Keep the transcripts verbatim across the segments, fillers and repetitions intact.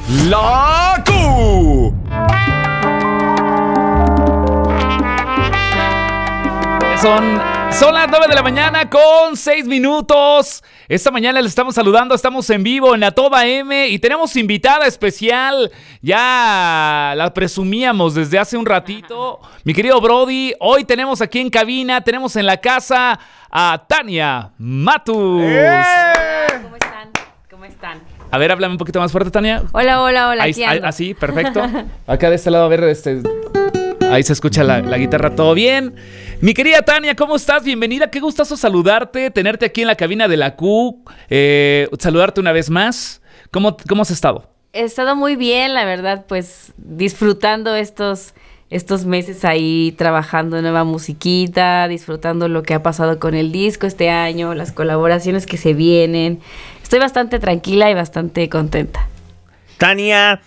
La Q. Son, son las nueve de la mañana con seis minutos. Esta mañana les estamos saludando, estamos en vivo en la Toda M y tenemos invitada especial. Ya la presumíamos desde hace un ratito. Mi querido Brody, hoy tenemos aquí en cabina, tenemos en la casa a Tania Matus. ¡Eh! ¿Cómo están? ¿Cómo están? A ver, háblame un poquito más fuerte, Tania. Hola, hola, hola. Ahí, aquí ando. así, perfecto. Acá de este lado, a ver, este... Ahí se escucha la, la guitarra, ¿todo bien? Mi querida Tania, ¿cómo estás? Bienvenida, qué gustazo saludarte, tenerte aquí en la cabina de la Q, eh, saludarte una vez más. ¿Cómo, cómo has estado? He estado muy bien, la verdad, pues disfrutando estos, estos meses ahí trabajando nueva musiquita, disfrutando lo que ha pasado con el disco este año, las colaboraciones que se vienen. Estoy bastante tranquila y bastante contenta. Tania,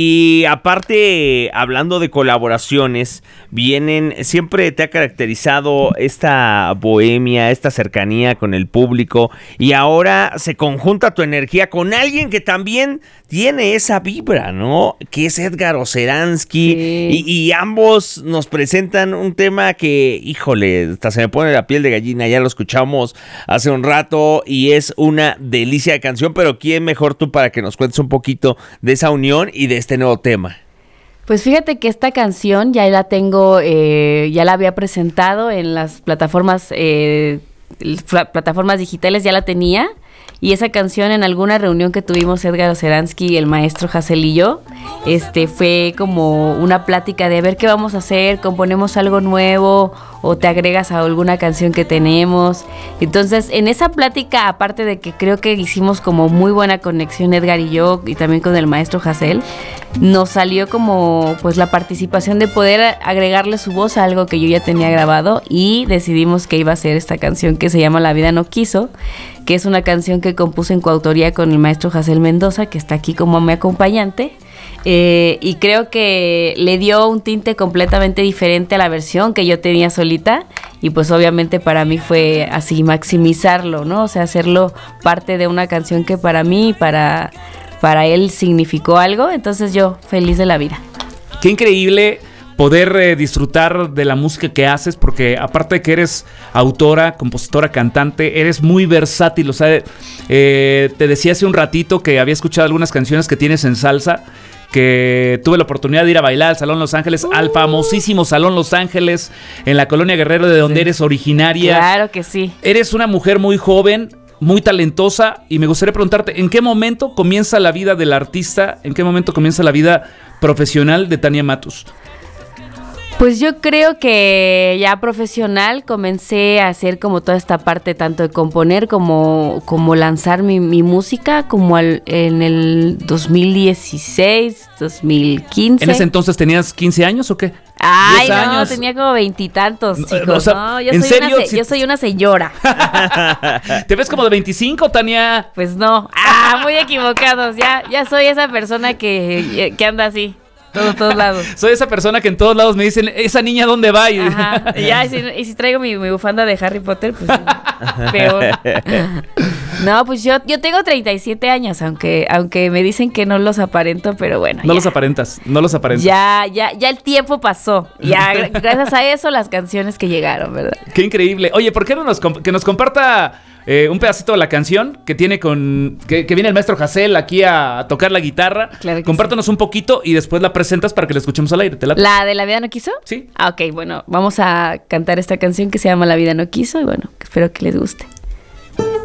y aparte, hablando de colaboraciones, vienen, siempre te ha caracterizado esta bohemia, esta cercanía con el público, y ahora se conjunta tu energía con alguien que también tiene esa vibra, ¿no? Que es Edgar Oceransky, sí. y, y ambos nos presentan un tema que, híjole, hasta se me pone la piel de gallina, ya lo escuchamos hace un rato, y es una delicia de canción, pero ¿quién mejor tú para que nos cuentes un poquito de esa unión y de este nuevo tema? Pues fíjate que esta canción ya la tengo, eh, ya la había presentado en las plataformas, eh, plataformas digitales, ya la tenía. Y esa canción en alguna reunión que tuvimos Edgar Oceransky, el maestro Hassel y yo, este, fue como una plática de a ver qué vamos a hacer, componemos algo nuevo o te agregas a alguna canción que tenemos. Entonces, en esa plática, aparte de que creo que hicimos como muy buena conexión Edgar y yo, y también con el maestro Hassel, nos salió como pues la participación de poder agregarle su voz a algo que yo ya tenía grabado y decidimos que iba a ser esta canción que se llama La Vida No Quiso, que es una canción que compuse en coautoría con el maestro Hassel Mendoza, que está aquí como mi acompañante. Eh, y creo que le dio un tinte completamente diferente a la versión que yo tenía solita, y pues obviamente para mí fue así maximizarlo, ¿no? O sea, hacerlo parte de una canción que para mí, para, para él significó algo, entonces yo feliz de la vida. Qué increíble poder eh, disfrutar de la música que haces, porque aparte de que eres autora, compositora, cantante, eres muy versátil. O sea, eh, te decía hace un ratito que había escuchado algunas canciones que tienes en salsa, que tuve la oportunidad de ir a bailar al Salón Los Ángeles, uh. al famosísimo Salón Los Ángeles, en la Colonia Guerrero, de donde sí. eres originaria. Claro que sí. Eres una mujer muy joven, muy talentosa, y me gustaría preguntarte, ¿en qué momento comienza la vida del artista? ¿En qué momento comienza la vida profesional de Tania Matus? Pues yo creo que ya profesional comencé a hacer como toda esta parte, tanto de componer como, como lanzar mi, mi música, como al, en el dos mil dieciséis, dos mil quince. ¿En ese entonces tenías quince años o qué? Ay, no, años. Tenía como veintitantos, chicos. O sea, no, yo ¿en soy serio? Una se- yo soy una señora. ¿Te ves como de veinticinco, Tania? Pues no. Ah, muy equivocados. Ya, ya soy esa persona que, que anda así. Todos, todos lados. Soy esa persona que en todos lados me dicen, ¿esa niña dónde va? Y, Ajá. Y ya, y si, y si traigo mi, mi bufanda de Harry Potter, pues peor. No, pues yo, yo tengo treinta y siete años, aunque, aunque me dicen que no los aparento, pero bueno. No ya. los aparentas, no los aparentas. Ya, ya, ya el tiempo pasó. Ya, gracias a eso, las canciones que llegaron, ¿verdad? Qué increíble. Oye, ¿por qué no nos comp- que nos comparta eh, un pedacito de la canción que tiene con que, que viene el maestro Hassel aquí a, a tocar la guitarra? Claro que Compártanos sí. un poquito y después la presentas para que la escuchemos al aire. ¿Te late? ¿La de La Vida No Quiso? Sí. Ah, ok, bueno, vamos a cantar esta canción que se llama La Vida No Quiso y bueno, espero que les guste.